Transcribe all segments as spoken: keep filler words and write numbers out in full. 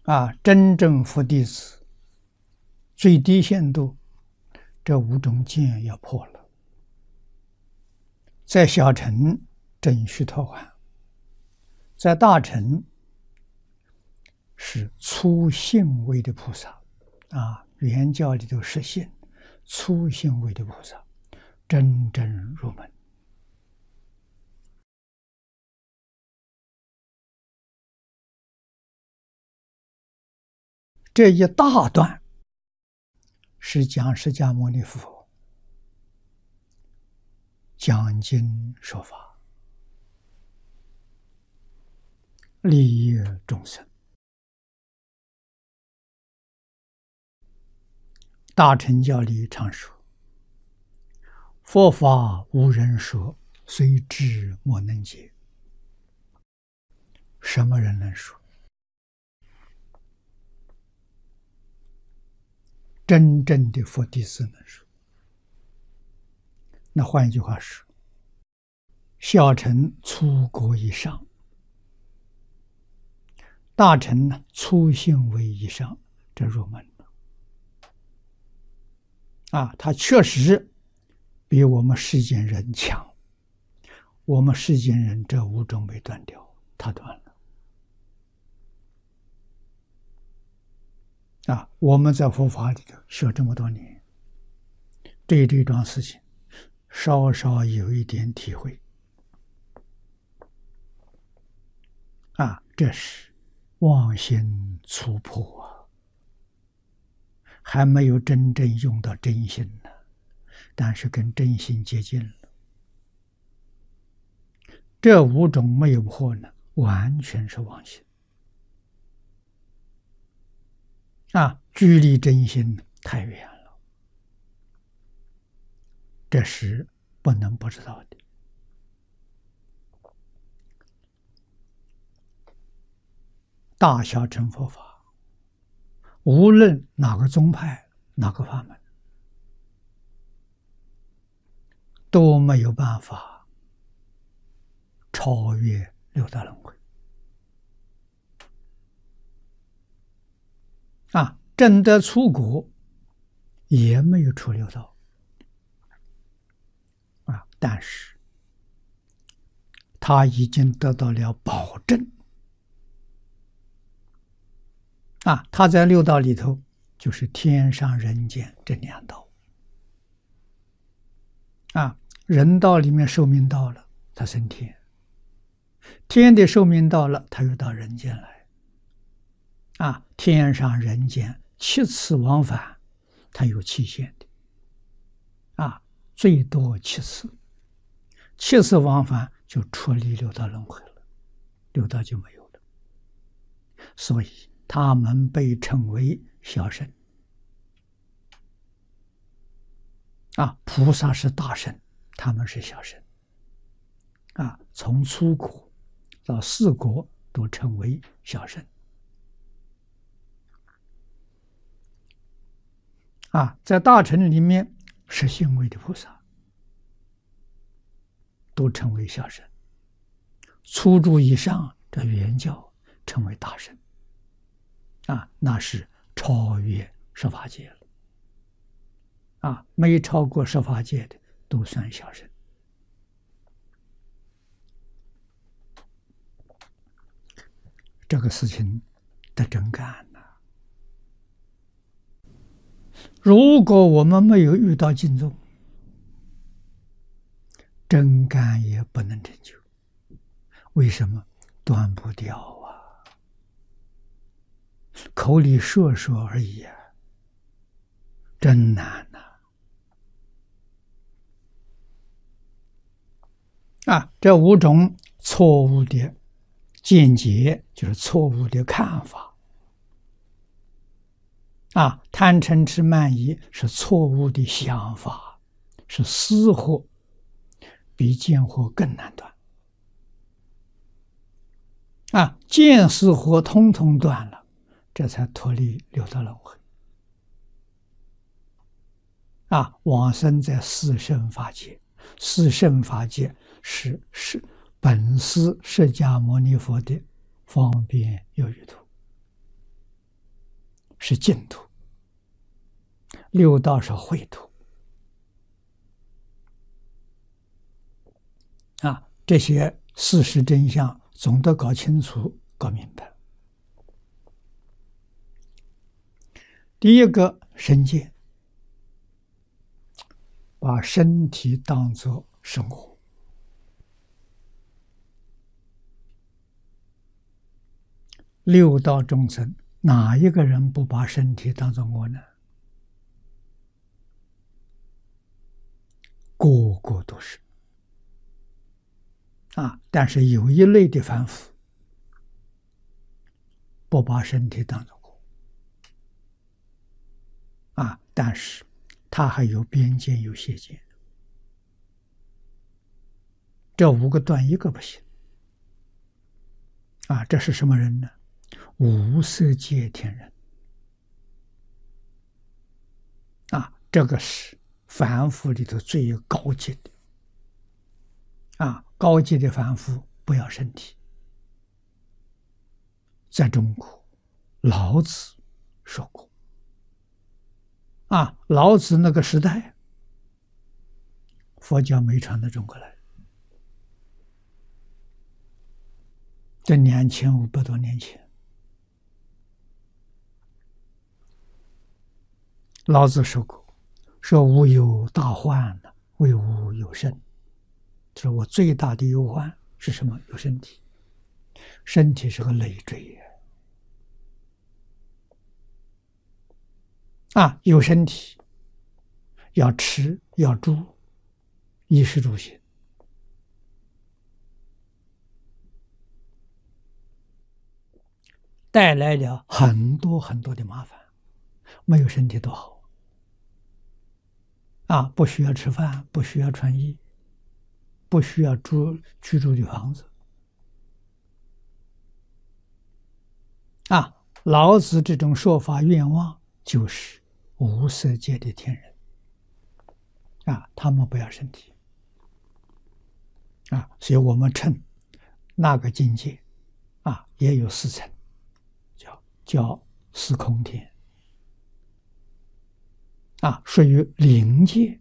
啊，真正佛弟子最低限度，这五种戒要破了。在小乘正须陀洹，在大乘是初信位的菩萨啊，原教里头实信初信位的菩萨，真正入门。这一大段是讲释迦牟尼佛讲经说法，利益众生。大乘教里常说，佛法无人说，虽知莫能解。什么人能说？真正的佛弟子能说。那换一句话说，小乘初果以上，大乘呢初信位以上，这入门了啊，他确实比我们世间人强。我们世间人这五种没断掉，他断了。啊，我们在佛法里头学这么多年，对这桩事情稍稍有一点体会。啊，这是妄心初破啊，还没有真正用到真心呢，但是跟真心接近了。这五种没有破呢，完全是妄心。啊，距离真心太远了，这是不能不知道的。大小乘佛法，无论哪个宗派、哪个法门，都没有办法超越六道轮回。啊，证得出果也没有出六道啊，但是他已经得到了保证啊，他在六道里头就是天上人间这两道啊，人道里面寿命到了，他升天；天的寿命到了，他又到人间来。啊，天上人间七次往返，它有期限的，啊，最多七次，七次往返就出离六道轮回了，六道就没有了。所以他们被称为小圣。啊，菩萨是大圣，他们是小圣。啊，从初果到四果都称为小圣。啊，在大乘里面，是信位的菩萨都称为小圣，初住以上这原教称为大圣。啊，那是超越十法界了。啊，没超过十法界的都算小圣。这个事情得真干。如果我们没有遇到净宗，真干也不能成就。为什么？断不掉啊！口里说说而已啊，真难呐！啊，这五种错误的见解，就是错误的看法。啊，贪嗔痴慢疑是错误的想法，是私惑，比见惑更难断。啊，见思惑通通断了，这才脱离六道轮回。啊，往生在四圣法界，四圣法界是是本师释迦牟尼佛的方便有余土。 是净土，六道是秽土。啊，这些事实真相总得搞清楚、搞明白。第一个身见，把身体当作是我。六道众生，哪一个人不把身体当作我呢？个个都是。啊！但是有一类的凡夫不把身体当作我，啊！但是他还有边界，有邪见，这五个断一个不行。啊！这是什么人呢？无色界天人。啊！这个是凡夫里头最高级的。啊！高级的凡夫不要身体。在中国，老子说过。啊，老子那个时代，佛教没传到中国来，这两千五百多年前，老子说过，说吾有大患，为吾有身。说我最大的忧患是什么？有身体，身体是个累赘啊！有身体，要吃，要住，衣食住行，带来了很多很多的麻烦。没有身体多好啊！不需要吃饭，不需要穿衣，不需要住居住的房子啊！老子这种说法愿望就是无色界的天人啊，他们不要身体啊，所以我们称那个境界啊，也有四层，叫叫四空天啊，属于灵界。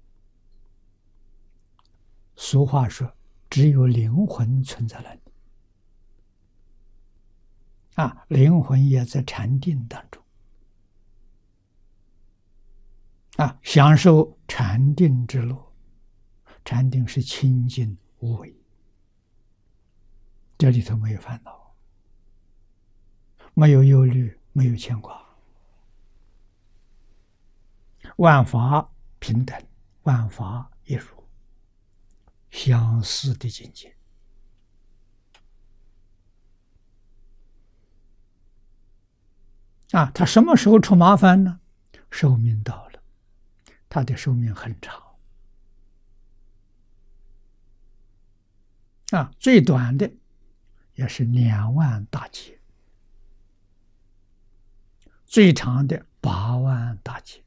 俗话说，只有灵魂存在那里啊，灵魂也在禅定当中啊，享受禅定之乐。禅定是清净无为，这里头没有烦恼，没有忧虑，没有牵挂，万法平等，万法一如，相似的境界啊！他什么时候出麻烦呢？寿命到了，他的寿命很长啊，最短的也是两万大劫，最长的八万大劫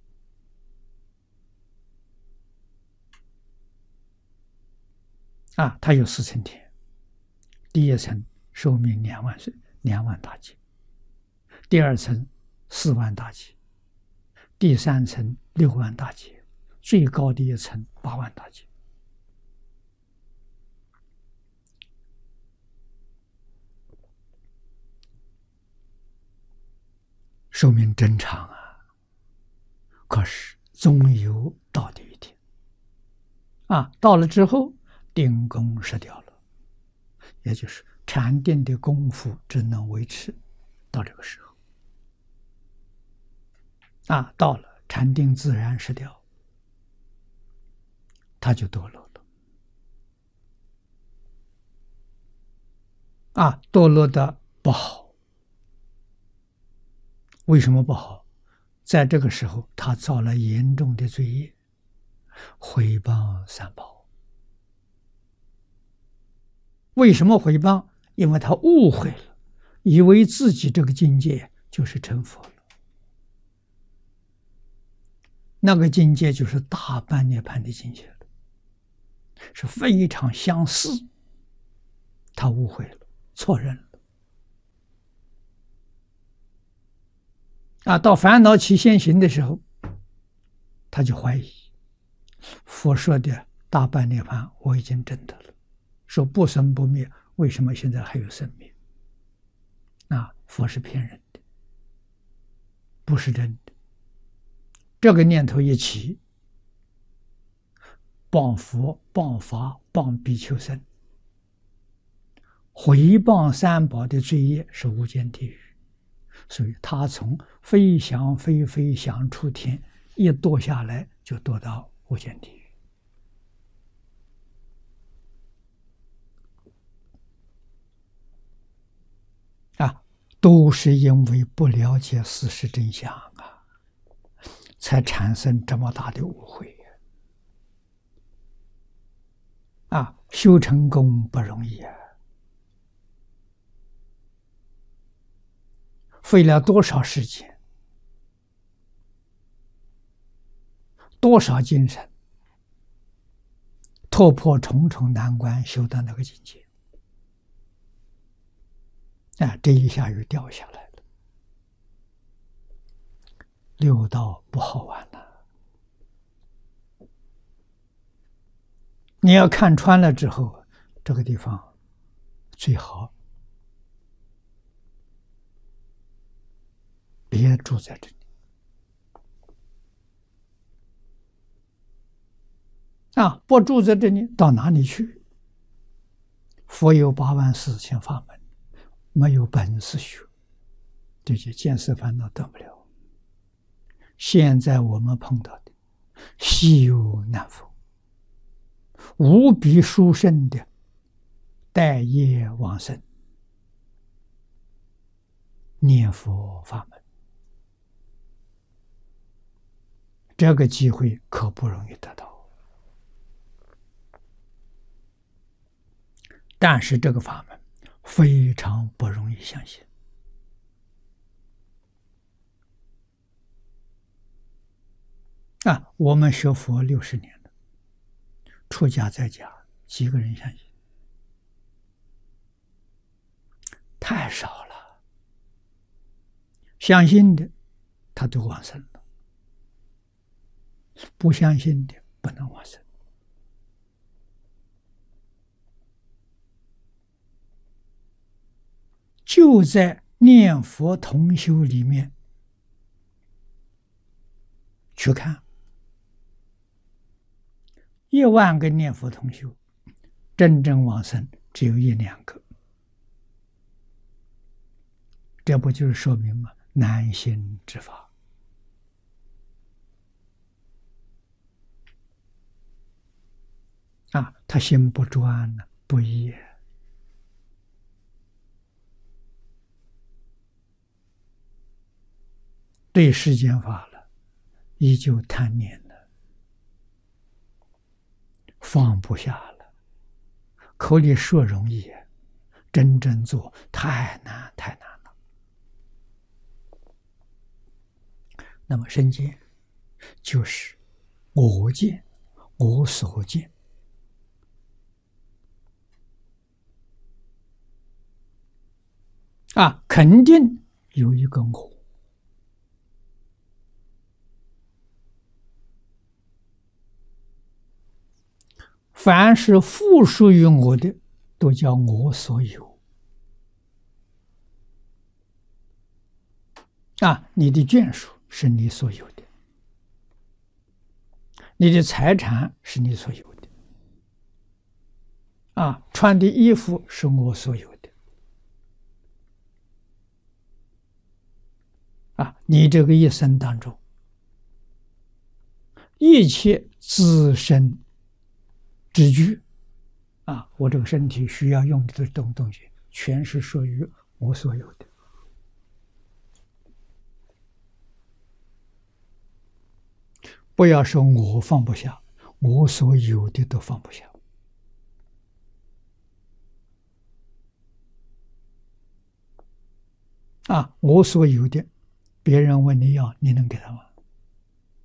啊！它有四层天，第一层寿命两万岁，两万大劫；第二层四万大劫；第三层六万大劫，最高的一层八万大劫。寿命真长啊！可是终有到的一天啊！到了之后，定功失掉了，也就是禅定的功夫只能维持到这个时候啊！到了禅定自然失掉，他就堕落了啊！堕落的不好。为什么不好？在这个时候，他造了严重的罪业，毁谤三宝。为什么毁谤？因为他误会了，以为自己这个境界就是成佛了，那个境界就是大般涅槃的境界了，是非常相似。他误会了，错认了。 啊，到烦恼起现行的时候，他就怀疑佛说的大半涅槃我已经证得了，说不生不灭，为什么现在还有生灭？啊，佛是骗人的，不是真的。这个念头一起，谤佛、谤法、谤比丘僧，毁谤三宝的罪业是无间地狱。所以他从飞翔飞飞翔出天，一堕下来就堕到无间地狱。啊，都是因为不了解事实真相啊，才产生这么大的误会。啊，修成功不容易啊，费了多少时间，多少精神，突破重重难关，修到那个境界。啊，这一下又掉下来了。六道不好玩了。你要看穿了之后，这个地方最好别住在这里。啊，不住在这里，到哪里去？佛有八万四千法门，没有本事学，这些见思烦恼得不了。现在我们碰到的稀有难逢，无比殊胜的待业往生念佛法门，这个机会可不容易得到。但是这个法门非常不容易相信。啊，我们学佛六十年了，出家在家几个人相信？太少了。相信的他都往生了，不相信的不能往生。就在念佛同修里面去看，一万个念佛同修，真正往生只有一两个，这不就是说明吗？难行之法。啊，他心不专呢，不义。对世间法了，依旧贪念了，放不下了。口里说容易，真正做太难太难了。那么身见就是我见，我所见。啊，肯定有一个我。凡是附属于我的，都叫我所有。啊，你的眷属是你所有的，你的财产是你所有的，啊，穿的衣服是我所有的，啊，你这个一生当中，一切自身之具，啊，我这个身体需要用的这种东西，全是属于我所有的。不要说我放不下，我所有的都放不下。啊，我所有的，别人问你要，你能给他吗？